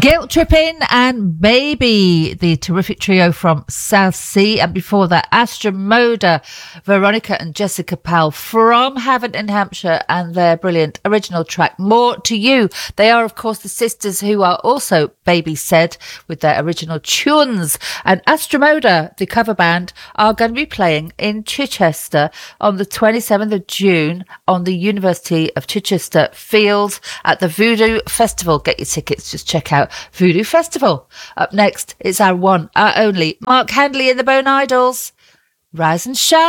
Guilt Tripping and Baby, the terrific trio from South Sea. And before that, Astra Moda, Veronica and Jessica Powell from Havant in Hampshire, and their brilliant original track, More to You. They are, of course, the sisters who are also Baby Said with their original tunes. And Astra Moda, the cover band, are going to be playing in Chichester on the 27th of June on the University of Chichester Fields at the Voodoo Festival. Get your tickets, just check out Voodoo Festival. Up next, it's our one, our only Mark Handley and the Bone Idols. Rise and shine.